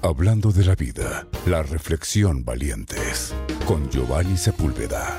Hablando de la vida, la reflexión valientes, con Giovanni Sepúlveda.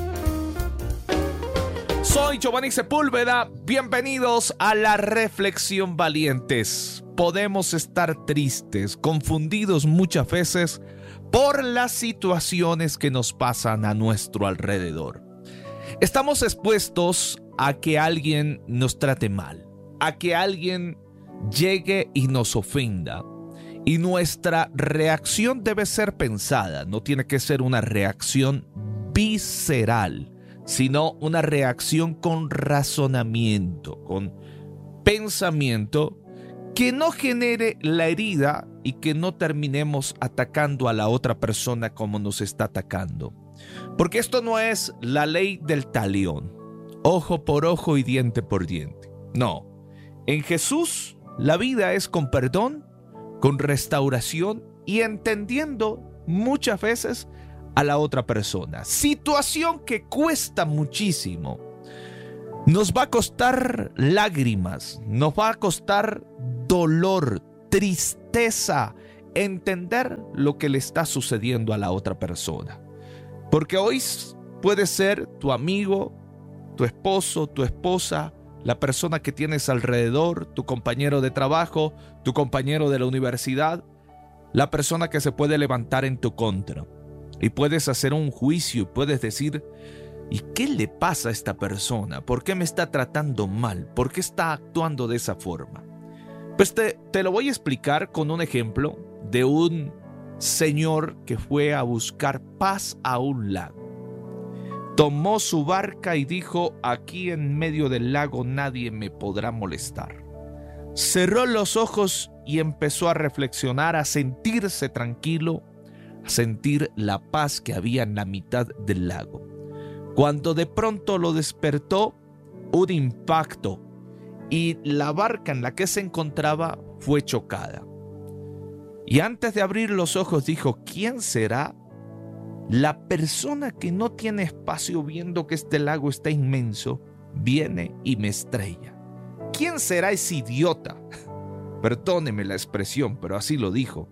Soy Giovanni Sepúlveda, bienvenidos a la reflexión valientes. Podemos estar tristes, confundidos muchas veces por las situaciones que nos pasan a nuestro alrededor. Estamos expuestos a que alguien nos trate mal, a que alguien llegue y nos ofenda. Y nuestra reacción debe ser pensada, no tiene que ser una reacción visceral, sino una reacción con razonamiento, con pensamiento, que no genere la herida y que no terminemos atacando a la otra persona como nos está atacando. Porque esto no es la ley del talión, ojo por ojo y diente por diente. No, en Jesús la vida es con perdón, con restauración y entendiendo muchas veces a la otra persona. Situación que cuesta muchísimo. Nos va a costar lágrimas, nos va a costar dolor, tristeza, entender lo que le está sucediendo a la otra persona. Porque hoy puede ser tu amigo, tu esposo, tu esposa, la persona que tienes alrededor, tu compañero de trabajo, tu compañero de la universidad, la persona que se puede levantar en tu contra. Y puedes hacer un juicio y puedes decir, ¿y qué le pasa a esta persona? ¿Por qué me está tratando mal? ¿Por qué está actuando de esa forma? Pues te lo voy a explicar con un ejemplo de un señor que fue a buscar paz a un lago. Tomó su barca y dijo, aquí en medio del lago nadie me podrá molestar. Cerró los ojos y empezó a reflexionar, a sentirse tranquilo, a sentir la paz que había en la mitad del lago. Cuando de pronto lo despertó un impacto y la barca en la que se encontraba fue chocada. Y antes de abrir los ojos dijo, ¿quién será la persona que no tiene espacio viendo que este lago está inmenso? Viene y me estrella. ¿Quién será ese idiota? Perdóneme la expresión, pero así lo dijo.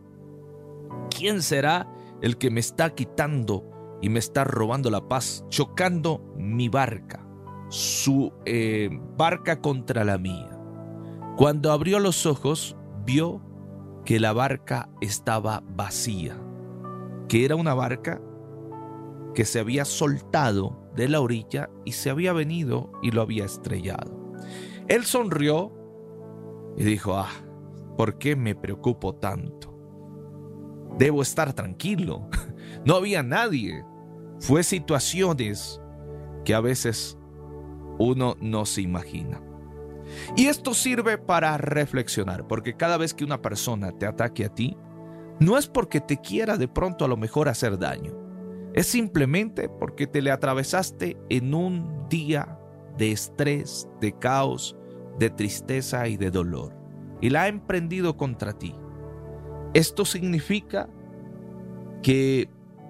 ¿Quién será el que me está quitando y me está robando la paz, chocando mi barca, su barca contra la mía? Cuando abrió los ojos, vio que la barca estaba vacía, que era una barca que se había soltado de la orilla y se había venido y lo había estrellado. Él sonrió y dijo, ¿por qué me preocupo tanto? Debo estar tranquilo. No había nadie. Fue situaciones que a veces uno no se imagina. Y esto sirve para reflexionar, porque cada vez que una persona te ataque a ti, no es porque te quiera de pronto a lo mejor hacer daño. Es simplemente porque te le atravesaste en un día de estrés, de caos, de tristeza y de dolor. Y la ha emprendido contra ti. Esto significa que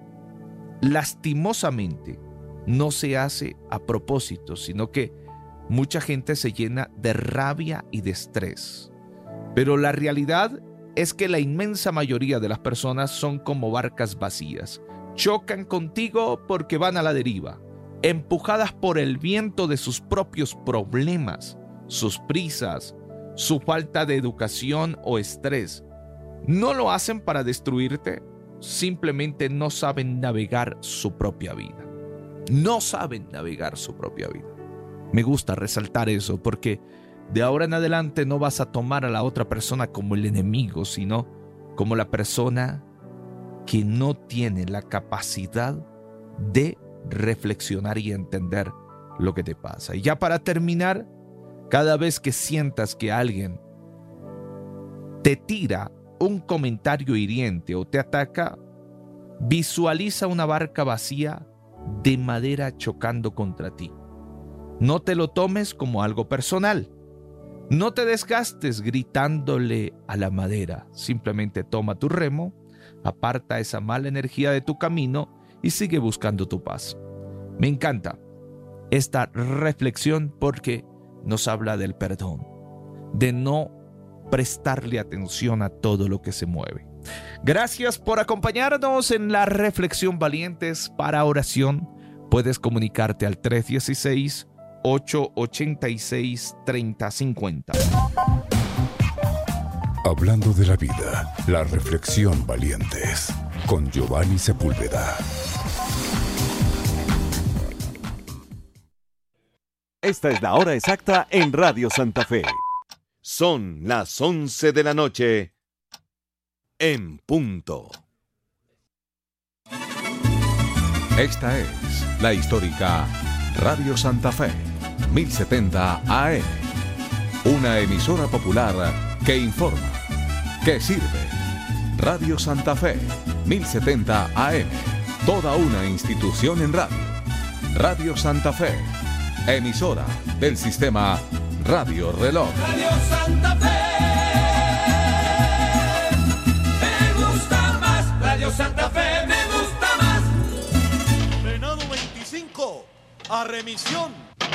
lastimosamente no se hace a propósito, sino que mucha gente se llena de rabia y de estrés. Pero la realidad es que la inmensa mayoría de las personas son como barcas vacías. Chocan contigo porque van a la deriva, empujadas por el viento de sus propios problemas, sus prisas, su falta de educación o estrés. No lo hacen para destruirte, simplemente no saben navegar su propia vida. No saben navegar su propia vida. Me gusta resaltar eso porque de ahora en adelante no vas a tomar a la otra persona como el enemigo, sino como la persona que no tiene la capacidad de reflexionar y entender lo que te pasa. Y ya para terminar, cada vez que sientas que alguien te tira un comentario hiriente o te ataca, visualiza una barca vacía de madera chocando contra ti. No te lo tomes como algo personal. No te desgastes gritándole a la madera. Simplemente toma tu remo, aparta esa mala energía de tu camino y sigue buscando tu paz. Me encanta esta reflexión porque nos habla del perdón, de no prestarle atención a todo lo que se mueve. Gracias por acompañarnos en la Reflexión Valientes. Para oración, puedes comunicarte al 316-886-3050. Hablando de la vida, la Reflexión Valientes, con Giovanni Sepúlveda. Esta es la hora exacta en Radio Santa Fe. Son las 11 de la noche en punto. Esta es la histórica Radio Santa Fe, 1070 AM. Una emisora popular que informa, que sirve. Radio Santa Fe, 1070 AM. Toda una institución en radio. Radio Santa Fe, emisora del sistema Radio Reloj. Radio Santa Fe, me gusta más. Radio Santa Fe, me gusta más. Venado 25, a remisión.